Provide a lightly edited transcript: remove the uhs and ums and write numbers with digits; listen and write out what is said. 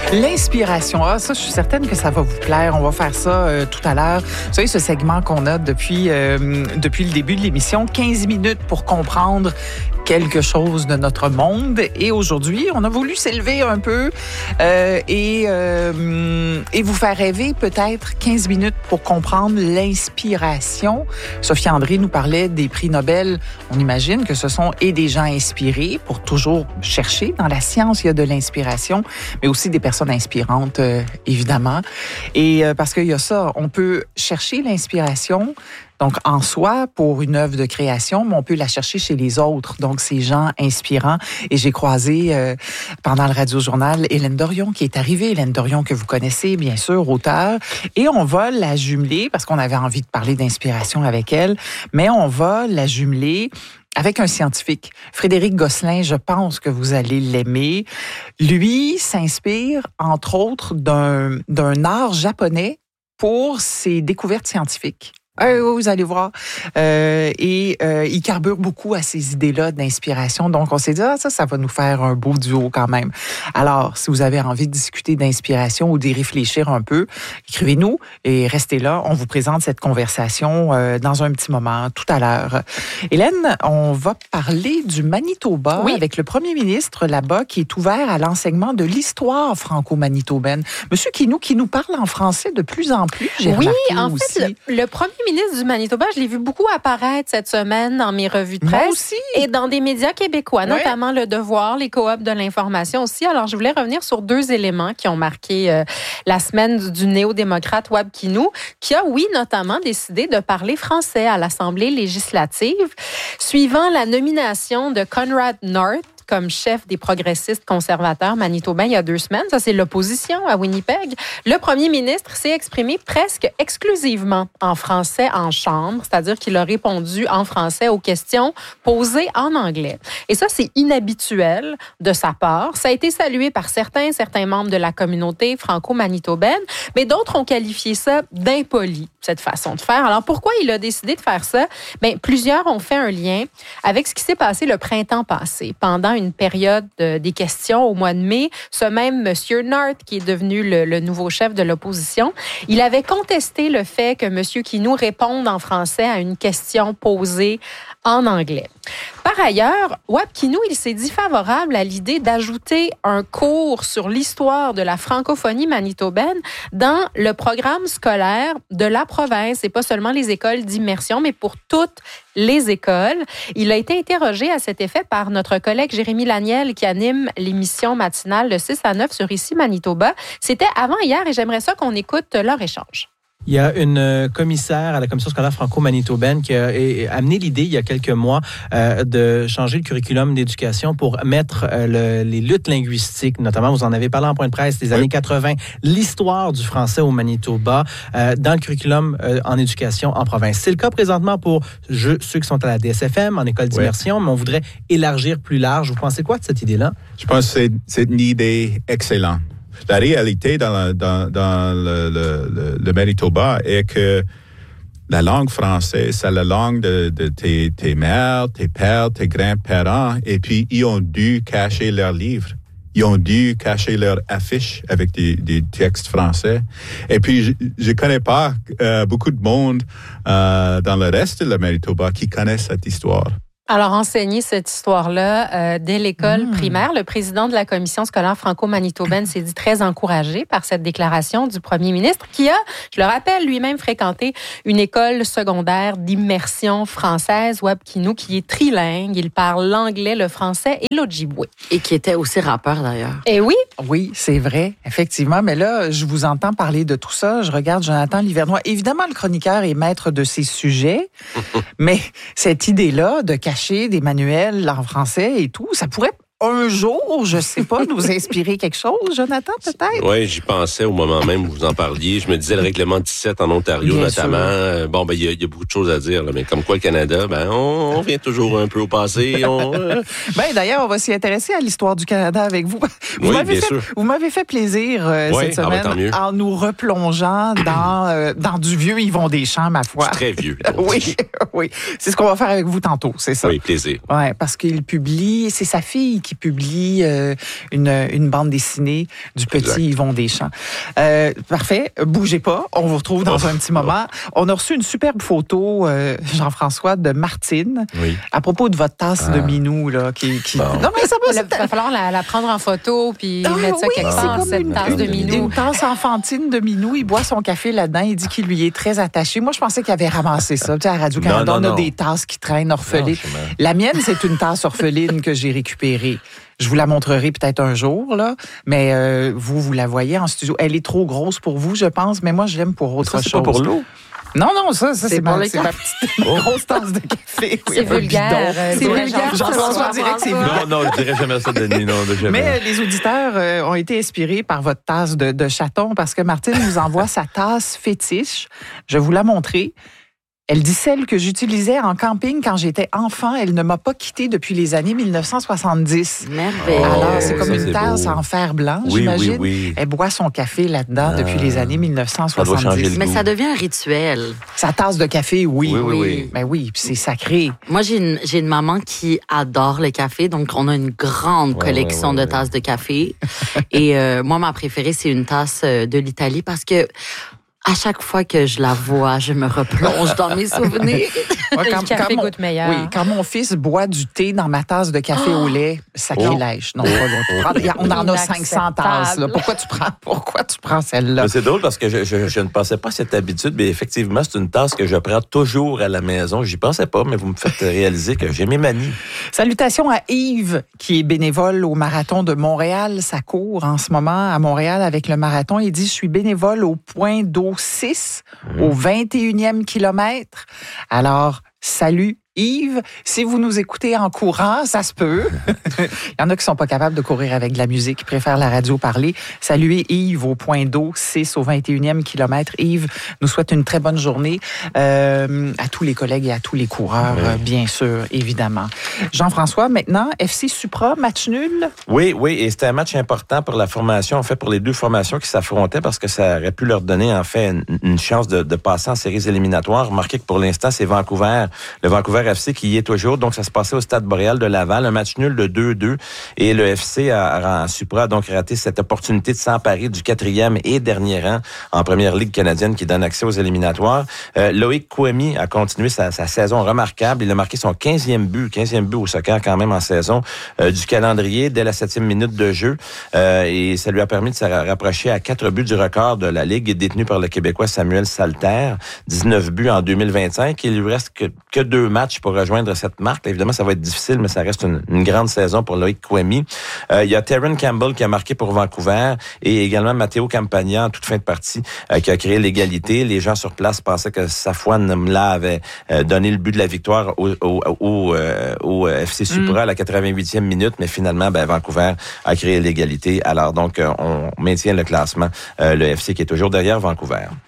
L'inspiration, ça, je suis certaine que ça va vous plaire. On va faire ça tout à l'heure. Vous savez, ce segment qu'on a depuis le début de l'émission, 15 minutes pour comprendre quelque chose de notre monde. Et aujourd'hui, on a voulu s'élever un peu et vous faire rêver peut-être 15 minutes pour comprendre l'inspiration. Sophie André nous parlait des prix Nobel. On imagine que ce sont et des gens inspirés pour toujours chercher. Dans la science, il y a de l'inspiration, mais aussi des personnes inspirantes, évidemment. Et parce qu'il y a ça, on peut chercher l'inspiration donc en soi pour une œuvre de création, mais on peut la chercher chez les autres. Donc ces gens inspirants. Et j'ai croisé pendant le Radio-Journal Hélène Dorion qui est arrivée. Hélène Dorion que vous connaissez bien sûr, auteure. Et on va la jumeler parce qu'on avait envie de parler d'inspiration avec elle, mais on va la jumeler avec un scientifique. Frédéric Gosselin, je pense que vous allez l'aimer. Lui s'inspire, entre autres, d'un art japonais pour ses découvertes scientifiques. Vous allez voir. Il carbure beaucoup à ces idées-là d'inspiration. Donc, on s'est dit, ça va nous faire un beau duo quand même. Alors, si vous avez envie de discuter d'inspiration ou d'y réfléchir un peu, écrivez-nous et restez là. On vous présente cette conversation dans un petit moment, tout à l'heure. Hélène, on va parler du Manitoba avec le premier ministre là-bas qui est ouvert à l'enseignement de l'histoire franco-manitobaine. Monsieur Kinou, qui nous parle en français de plus en plus, j'ai remarqué en aussi. fait, le premier ministre du Manitoba, je l'ai vu beaucoup apparaître cette semaine dans mes revues de presse. Moi aussi. Et dans des médias québécois, notamment Le Devoir, les coops de l'information aussi. Alors, je voulais revenir sur deux éléments qui ont marqué la semaine du néo-démocrate Wab Kinou, qui a, notamment décidé de parler français à l'Assemblée législative, suivant la nomination de Conrad North comme chef des progressistes conservateurs manitobains il y a 2 semaines. Ça, c'est l'opposition à Winnipeg. Le premier ministre s'est exprimé presque exclusivement en français en chambre, c'est-à-dire qu'il a répondu en français aux questions posées en anglais. Et ça, c'est inhabituel de sa part. Ça a été salué par certains membres de la communauté franco-manitobaine, mais d'autres ont qualifié ça d'impoli, cette façon de faire. Alors, pourquoi il a décidé de faire ça? Plusieurs ont fait un lien avec ce qui s'est passé le printemps passé. Pendant une période des questions au mois de mai, ce même Monsieur North, qui est devenu le nouveau chef de l'opposition, il avait contesté le fait que Monsieur Kinou réponde en français à une question posée en anglais. Par ailleurs, Wab Kinou, il s'est dit favorable à l'idée d'ajouter un cours sur l'histoire de la francophonie manitobaine dans le programme scolaire de la province, et pas seulement les écoles d'immersion, mais pour toutes les écoles. Il a été interrogé à cet effet par notre collègue Jérémy Laniel qui anime l'émission matinale de 6 à 9 sur Ici Manitoba. C'était avant hier et j'aimerais ça qu'on écoute leur échange. Il y a une commissaire à la Commission scolaire franco-manitobaine qui a amené l'idée il y a quelques mois de changer le curriculum d'éducation pour mettre les luttes linguistiques, notamment, vous en avez parlé en point de presse, des années 80, l'histoire du français au Manitoba dans le curriculum en éducation en province. C'est le cas présentement pour ceux qui sont à la DSFM, en école d'immersion, mais on voudrait élargir plus large. Vous pensez quoi de cette idée-là? Je pense que c'est une idée excellente. La réalité dans le Manitoba est que la langue française, c'est la langue de tes mères, tes pères, tes grands-parents, et puis ils ont dû cacher leurs livres. Ils ont dû cacher leurs affiches avec des textes français. Et puis, je connais pas beaucoup de monde dans le reste de la Manitoba qui connaissent cette histoire. Alors, enseigner cette histoire-là dès l'école primaire, le président de la Commission scolaire franco-manitobaine s'est dit très encouragé par cette déclaration du premier ministre qui a, je le rappelle, lui-même fréquenté une école secondaire d'immersion française, Wab Kinou, qui est trilingue. Il parle l'anglais, le français et l'ojibwe. Et qui était aussi rappeur, d'ailleurs. Et oui. Oui, c'est vrai, effectivement. Mais là, je vous entends parler de tout ça. Je regarde Jonathan Livernois. Évidemment, le chroniqueur est maître de ses sujets, mais cette idée-là de cacher des manuels en français et tout, ça pourrait un jour, je sais pas, nous inspirer quelque chose, Jonathan, peut-être? Oui, j'y pensais au moment même où vous en parliez. Je me disais le règlement 17 en Ontario, bien notamment. Bon, il y a beaucoup de choses à dire, là, mais comme quoi le Canada, on revient toujours un peu au passé. D'ailleurs, on va s'y intéresser à l'histoire du Canada avec vous. Vous m'avez fait plaisir cette semaine en nous replongeant dans du vieux Yvon Deschamps, ma foi. Très vieux. Oui. C'est ce qu'on va faire avec vous tantôt, c'est ça? Oui, plaisir. Oui, parce qu'il publie, c'est sa fille qui publie une bande dessinée du petit Exact. Yvon Deschamps. Parfait. Bougez pas. On vous retrouve dans un petit moment. On a reçu une superbe photo, Jean-François, de Martine, à propos de votre tasse de minou. Là, qui... Bon. Non, mais ça Il va falloir la prendre en photo puis mettre ça quelque part, cette tasse de minou. Une tasse enfantine de minou. Il boit son café là-dedans. Il dit qu'il lui est très attaché. Moi, je pensais qu'il avait ramassé ça. Tu sais, à Radio-Canada, on a des tasses qui traînent orphelines. La mienne, c'est une tasse orpheline que j'ai récupérée. Je vous la montrerai peut-être un jour, là. Mais vous la voyez en studio. Elle est trop grosse pour vous, je pense. Mais moi, je l'aime pour autre chose. C'est pas pour l'eau? Non, ça c'est ma petite Oh. grosse tasse de café. Oui, C'est vulgaire. C'est vulgaire. Jean-François dirait que c'est vulgaire. Non, je dirais jamais ça, Denis. Non, jamais. Mais les auditeurs ont été inspirés par votre tasse de chaton parce que Martine nous envoie sa tasse fétiche. Je vais vous la montrer. Elle dit celle que j'utilisais en camping quand j'étais enfant. Elle ne m'a pas quittée depuis les années 1970. Merveille. Alors, c'est ça, comme une c'est tasse beau. en fer blanc, Oui, j'imagine. oui. Elle boit son café là-dedans depuis les années Ça doit changer 1970. le Mais goût. ça devient un rituel. Sa tasse de café, oui. Oui. Ben oui, puis c'est sacré. Moi, j'ai une maman qui adore le café, donc on a une grande collection de tasses de café. Et moi, ma préférée, c'est une tasse de l'Italie parce que à chaque fois que je la vois, je me replonge dans mes souvenirs. Moi, Le café goûte meilleur. Oui, quand mon fils boit du thé dans ma tasse de café au lait, sacrilège. Non, on en a 500 tasses. Là. Pourquoi tu prends celle-là? Mais c'est drôle parce que je ne pensais pas à cette habitude, mais effectivement, c'est une tasse que je prends toujours à la maison. J'y pensais pas, mais vous me faites réaliser que j'ai mes manies. Salutations à Yves, qui est bénévole au Marathon de Montréal. Ça court en ce moment à Montréal avec le marathon. Il dit, je suis bénévole au point d'eau 6, au 21e kilomètre. Alors, salut Yves, si vous nous écoutez en courant, ça se peut. Il y en a qui sont pas capables de courir avec de la musique, qui préfèrent la radio parler. Saluez Yves au point d'eau 6 au 21e kilomètre. Yves nous souhaite une très bonne journée à tous les collègues et à tous les coureurs, bien sûr, évidemment. Jean-François, maintenant, FC Supra, match nul? Oui, et c'était un match important pour la formation, en fait, pour les deux formations qui s'affrontaient parce que ça aurait pu leur donner, en fait, une chance de passer en séries éliminatoires. Remarquez que pour l'instant, c'est Vancouver, le Vancouver FC qui y est toujours. Donc, ça se passait au Stade Boréal de Laval, un match nul de 2-2. Et le FC en Supra a donc raté cette opportunité de s'emparer du 4e et dernier rang en Première Ligue canadienne qui donne accès aux éliminatoires. Loïc Kouemi a continué sa saison remarquable. Il a marqué son 15e but au soccer quand même en saison du calendrier dès la 7e minute de jeu. Et ça lui a permis de se rapprocher à 4 buts du record de la Ligue détenu par le Québécois Samuel Salter. 19 buts en 2025. Il lui reste que 2 matchs pour rejoindre cette marque. Évidemment, ça va être difficile, mais ça reste une grande saison pour Loïc Kouemi. Il y a Terran Campbell qui a marqué pour Vancouver et également Matteo Campagna en toute fin de partie qui a créé l'égalité. Les gens sur place pensaient que Safwan Mla avait donné le but de la victoire au FC Supra à la 88e minute, mais finalement, Vancouver a créé l'égalité. Alors donc, on maintient le classement. Le FC qui est toujours derrière Vancouver.